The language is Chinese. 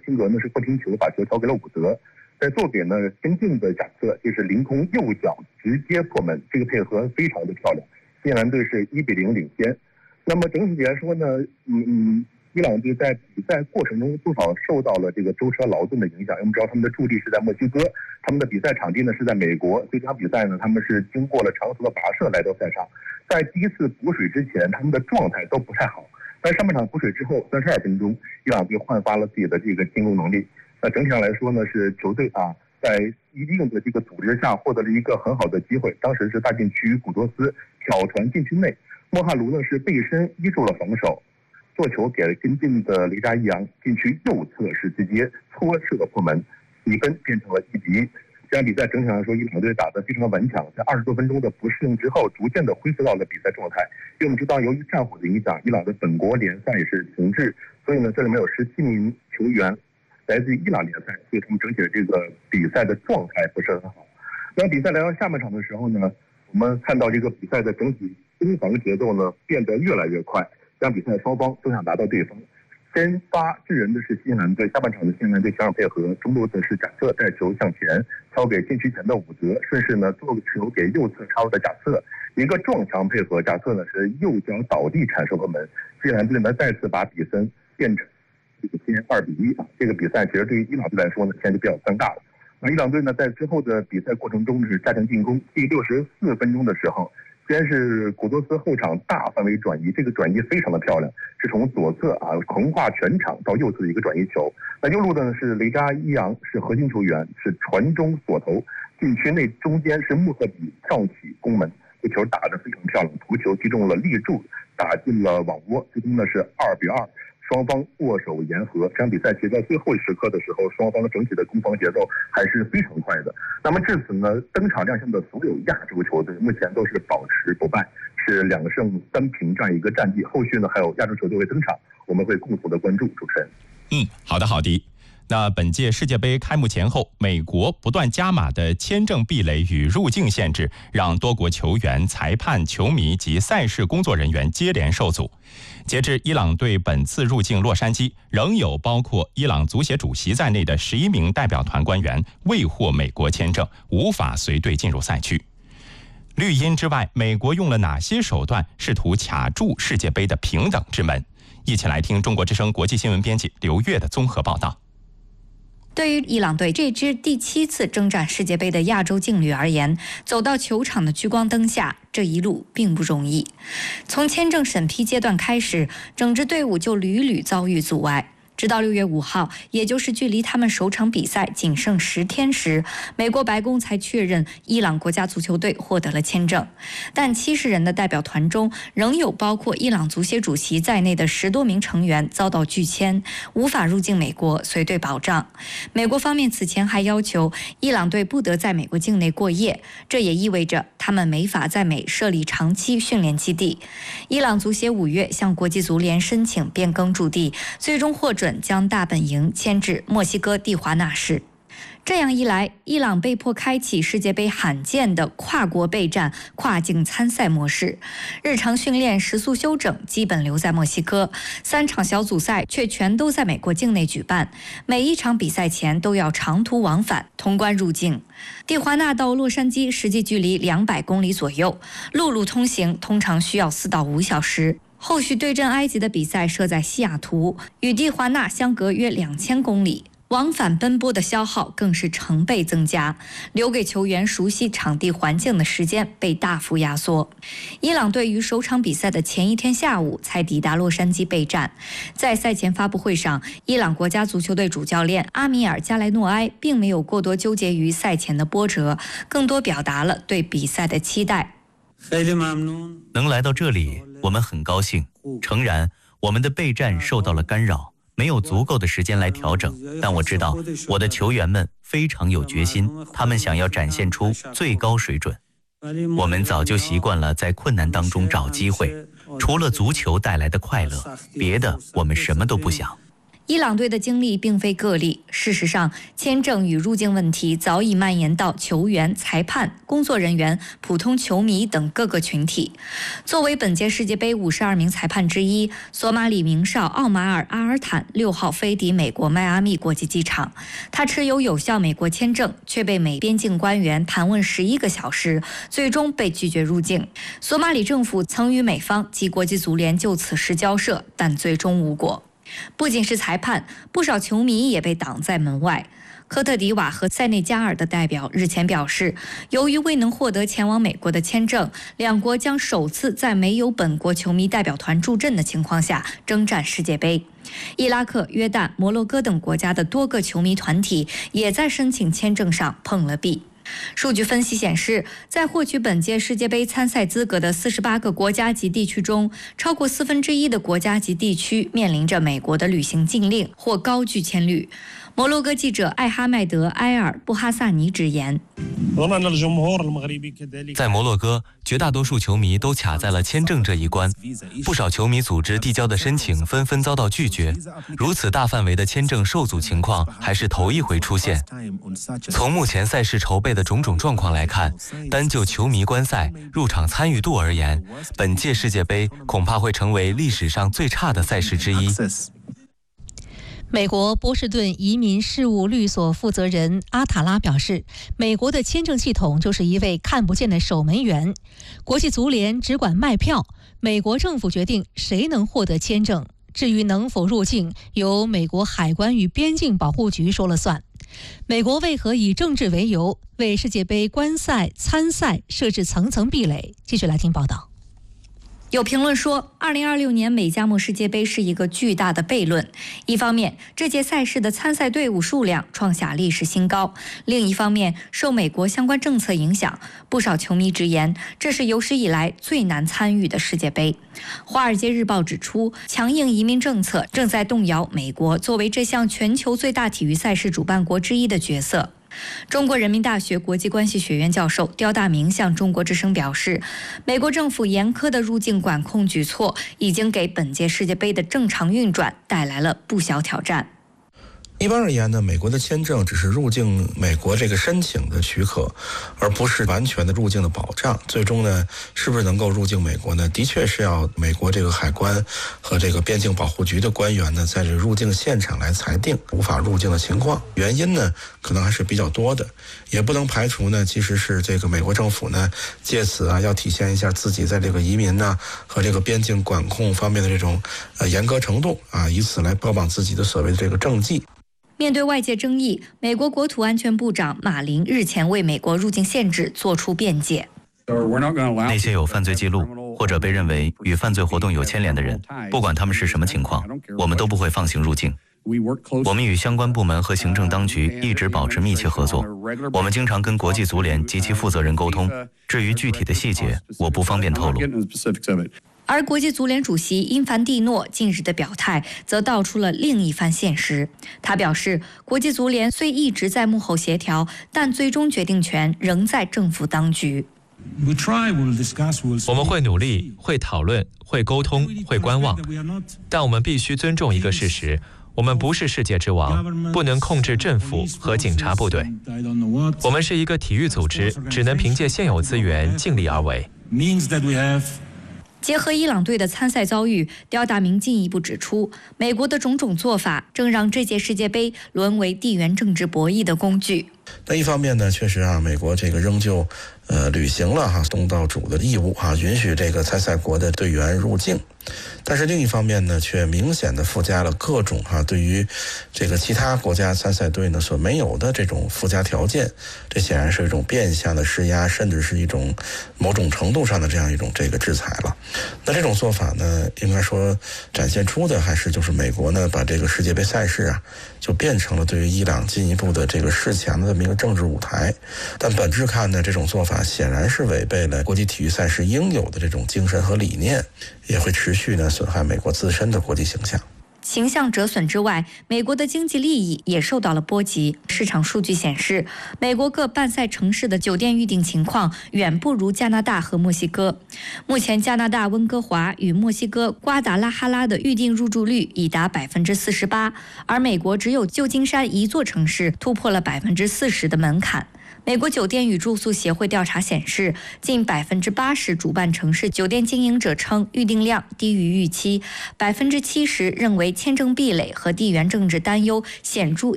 辛格呢是不停球把球交给了伍德，在做给呢先进的假侧，就是凌空右脚直接破门，这个配合非常的漂亮，新西兰队是1-0领先。那么整体来说呢，伊朗队在比赛过程中多少受到了这个舟车劳顿的影响。我们知道他们的驻地是在墨西哥，他们的比赛场地呢是在美国。这场比赛呢，他们是经过了长途的跋涉来到赛场。在第一次补水之前，他们的状态都不太好。在上半场补水之后32分钟，伊朗队焕发了自己的这个进攻能力。那整体上来说呢，是球队在一定的这个组织下获得了一个很好的机会。当时是大禁区古多斯挑传禁区内，莫哈卢呢是背身依住了防守。做球给了跟进的雷扎伊扬，禁区右侧是直接搓射破门，比分变成了1-1。这场比赛整体上来说，伊朗队打得非常的顽强，在20多分钟的不适应之后，逐渐的恢复到了比赛状态。因为我们知道，由于战火的影响，伊朗的本国联赛也是停滞，所以呢，这里面有17名球员来自于伊朗联赛，所以他们整体的这个比赛的状态不是很好。那比赛来到下半场的时候呢，我们看到这个比赛的整体攻防节奏呢变得越来越快。这场比赛双方都想拿到对方。先发制人的是新西兰队，下半场的新西兰队想配合，中路则是假侧带球向前，交给禁区前的伍德，顺势呢做个球给右侧插入的假侧，一个撞墙配合，假侧呢是右脚倒地铲射破门。新西兰队呢再次把比分变成2-1。这个比赛其实对于伊朗队来说呢，现在就比较尴尬了。那伊朗队呢在之后的比赛过程中是加强进攻，第64分钟的时候。先是古多斯后场大范围转移，这个转移非常的漂亮，是从左侧横跨全场到右侧的一个转移球。那右路的呢是雷扎伊扬，是核心球员，是传中锁头，禁区内中间是穆赫比跳起攻门，这球打得非常漂亮，头球击中了立柱，打进了网窝，最终呢是2-2。双方握手言和。这场比赛其实在最后时刻的时候，双方的整体的攻防节奏还是非常快的。那么至此呢，登场亮相的所有亚洲球队目前都是保持不败，是2胜3平这样一个战绩。后续呢还有亚洲球队会登场，我们会共同的关注。主持人， 好的。那本届世界杯开幕前后，美国不断加码的签证壁垒与入境限制，让多国球员、裁判、球迷及赛事工作人员接连受阻。截至伊朗队本次入境洛杉矶，仍有包括伊朗足协主席在内的11名代表团官员未获美国签证，无法随队进入赛区。绿茵之外，美国用了哪些手段试图卡住世界杯的平等之门？一起来听中国之声国际新闻编辑刘越的综合报道。 对于伊朗队这支第7次征战世界杯的亚洲劲旅而言，走到球场的聚光灯下，这一路并不容易。从签证审批阶段开始，整支队伍就屡屡遭遇阻碍。直到6月5号，也就是距离他们首场比赛仅剩10天时，美国白宫才确认伊朗国家足球队获得了签证。但70人的代表团中，仍有包括伊朗足协主席在内的10多名成员遭到拒签，无法入境美国随队保障。美国方面此前还要求伊朗队不得在美国境内过夜，这也意味着他们没法在美设立长期训练基地。伊朗足协5月向国际足联申请变更驻地，最终获准将大本营迁至墨西哥蒂华纳市。这样一来，伊朗被迫开启世界杯罕见的跨国备战、跨境参赛模式。日常训练、食宿休整基本留在墨西哥，3场小组赛却全都在美国境内举办。每一场比赛前都要长途往返，通关入境。蒂华纳到洛杉矶实际距离200公里左右，陆路通行通常需要4到5小时。后续对阵埃及的比赛设在西雅图，与蒂华纳相隔约2000公里，往返奔波的消耗更是成倍增加，留给球员熟悉场地环境的时间被大幅压缩。伊朗队于首场比赛的前一天下午才抵达洛杉矶备战。在赛前发布会上，伊朗国家足球队主教练阿米尔加莱诺埃并没有过多纠结于赛前的波折，更多表达了对比赛的期待。 能来到这里，我们很高兴。诚然，我们的备战受到了干扰，没有足够的时间来调整，但我知道我的球员们非常有决心，他们想要展现出最高水准。我们早就习惯了在困难当中找机会，除了足球带来的快乐，别的我们什么都不想。 伊朗队的经历并非个例，事实上，签证与入境问题早已蔓延到球员、裁判、工作人员、普通球迷等各个群体。作为本届世界杯52名裁判之一，索马里名少奥马尔·阿尔坦6号飞抵美国迈阿密国际机场，他持有有效美国签证，却被美边境官员盘问11个小时，最终被拒绝入境。索马里政府曾与美方及国际足联就此事交涉，但最终无果。不仅是裁判，不少球迷也被挡在门外。科特迪瓦和塞内加尔的代表日前表示，由于未能获得前往美国的签证，两国将首次在没有本国球迷代表团助阵的情况下征战世界杯。伊拉克、约旦、摩洛哥等国家的多个球迷团体也在申请签证上碰了壁。数据分析显示，在获取本届世界杯参赛资格的48个国家及地区中，超过1/4的国家及地区面临着美国的旅行禁令或高拒签率。摩洛哥记者艾哈迈德·埃尔布哈萨尼直言， 在摩洛哥，绝大多数球迷都卡在了签证这一关，不少球迷组织递交的申请纷纷遭到拒绝。如此大范围的签证受阻情况还是头一回出现。从目前赛事筹备的种种状况来看，单就球迷观赛、入场参与度而言，本届世界杯恐怕会成为历史上最差的赛事之一。 美国波士顿移民事务律所负责人阿塔拉表示，美国的签证系统就是一位看不见的守门员，国际足联只管卖票，美国政府决定谁能获得签证，至于能否入境，由美国海关与边境保护局说了算。美国为何以政治为由为世界杯观赛参赛设置层层壁垒？继续来听报道。 有评论说，2026年美加墨世界杯是一个巨大的悖论。一方面，这届赛事的参赛队伍数量创下历史新高；另一方面，受美国相关政策影响，不少球迷直言，这是有史以来最难参与的世界杯。《华尔街日报》指出，强硬移民政策正在动摇美国作为这项全球最大体育赛事主办国之一的角色。中国人民大学国际关系学院教授刁大明向中国之声表示，美国政府严苛的入境管控举措已经给本届世界杯的正常运转带来了不小挑战。 一般而言呢，美国的签证只是入境美国这个申请的许可，而不是完全的入境的保障。最终呢，是不是能够入境美国呢？的确是要美国这个海关和这个边境保护局的官员呢，在这入境现场来裁定无法入境的情况。原因呢，可能还是比较多的，也不能排除呢，其实是这个美国政府呢，借此要体现一下自己在这个移民和这个边境管控方面的这种严格程度以此来标榜自己的所谓的这个政绩。 面对外界争议，美国国土安全部长马林日前为美国入境限制作出辩解。 那些有犯罪记录或者被认为与犯罪活动有牵连的人，不管他们是什么情况，我们都不会放行入境。我们与相关部门和行政当局一直保持密切合作，我们经常跟国际足联及其负责人沟通。至于具体的细节，我不方便透露。 而国际足联主席因凡蒂诺近日的表态则道出了另一番现实。他表示，国际足联虽一直在幕后协调，但最终决定权仍在政府当局。 我们会努力，会讨论，会沟通，会观望，但我们必须尊重一个事实，我们不是世界之王，不能控制政府和警察部队。我们是一个体育组织，只能凭借现有资源尽力而为。 结合伊朗队的参赛遭遇，刁大明进一步指出，美国的种种做法正让这届世界杯沦为地缘政治博弈的工具。 那一方面呢，确实美国这个仍旧履行了东道主的义务允许这个参赛国的队员入境。但是另一方面呢，却明显的附加了各种对于这个其他国家参赛队呢所没有的这种附加条件，这显然是一种变相的施压，甚至是一种某种程度上的这样一种这个制裁了。那这种做法呢，应该说展现出的还是就是美国呢把这个世界杯赛事就变成了对于伊朗进一步的这个示强的这么一个政治舞台。但本质看呢，这种做法显然是违背了国际体育赛事应有的这种精神和理念，也会持续呢损害美国自身的国际形象。 形象折损之外，美国的经济利益也受到了波及。市场数据显示，美国各办赛城市的酒店预订情况远不如加拿大和墨西哥。目前，加拿大温哥华与墨西哥瓜达拉哈拉的预订入住率已达48%，而美国只有旧金山一座城市突破了40%的门槛。美国酒店与住宿协会调查显示，近80%主办城市酒店经营者称预订量低于预期，70%认为签证壁垒和地缘政治担忧显著